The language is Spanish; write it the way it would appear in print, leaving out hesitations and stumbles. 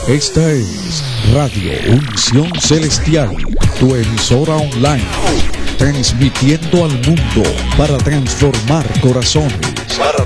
Esta es Radio Unción Celestial, tu emisora online, transmitiendo al mundo para transformar corazones.